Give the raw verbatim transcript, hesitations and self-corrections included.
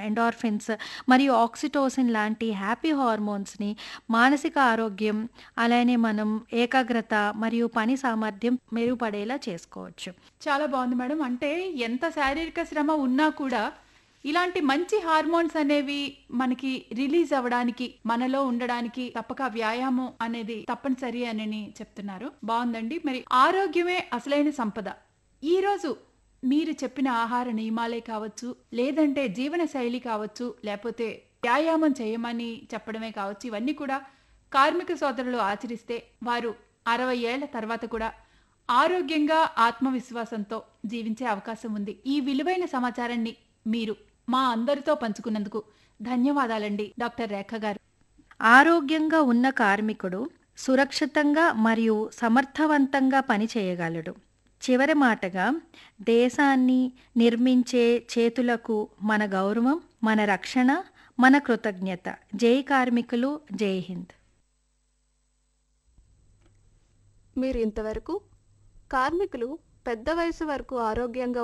Endorphins మరియు oxytocin లాంటి happy హార్మోన్స్‌ని మానసిక ఆరోగ్యం, అలానే మనం ఏకాగ్రత మరియు పని సామర్థ్యం మెరుగుపడేలా చేసుకోవచ్చు. చాలా బాగుంది మేడం. అంటే ఎంత శారీరక శ్రమ ఉన్నా కూడా ఇలాంటి మంచి హార్మోన్స్ అనేవి మనకి రిలీజ్ అవ్వడానికి, మనలో ఉండడానికి తప్పక వ్యాయామం అనేది తప్పనిసరి అని చెప్తున్నారు. బాగుందండి. మరి ఆరోగ్యమే అసలైన సంపద. ఈరోజు మీరు చెప్పిన ఆహార నియమాలే కావచ్చు, లేదంటే జీవన శైలి కావచ్చు, లేకపోతే వ్యాయామం చేయమని చెప్పడమే కావచ్చు, ఇవన్నీ కూడా కార్మిక సోదరులు ఆచరిస్తే వారు అరవై ఏళ్ల తర్వాత కూడా ఆరోగ్యంగా, ఆత్మవిశ్వాసంతో జీవించే అవకాశం ఉంది. ఈ విలువైన సమాచారాన్ని మీరు మా అందరితో పంచుకున్నందుకు ధన్యవాదాలండి డాక్టర్ రేఖ గారు. ఆరోగ్యంగా ఉన్న కార్మికుడు సురక్షితంగా మరియు సమర్థవంతంగా పని చేయగలడు. చివరి మాటగా, దేశాన్ని నిర్మించే చేతులకు మన గౌరవం, మన రక్షణ, మన కృతజ్ఞత. జై కార్మికులు, జై హింద్. మీరు ఇంతవరకు కార్మికులు పెద్ద వయసు వరకు ఆరోగ్యంగా